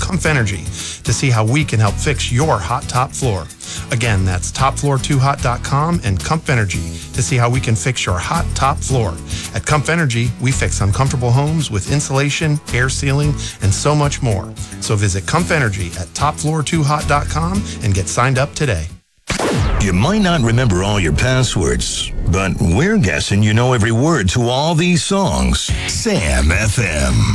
Comf Energy to see how we can help fix your hot top floor. Again, that's topfloor2hot.com and Comf Energy to see how we can fix your hot top floor. At Comf Energy, we fix uncomfortable homes with insulation, air sealing, and so much more. So visit Comf Energy at topfloor2hot.com and get signed up today. You might not remember all your passwords, but we're guessing you know every word to all these songs. Sam FM.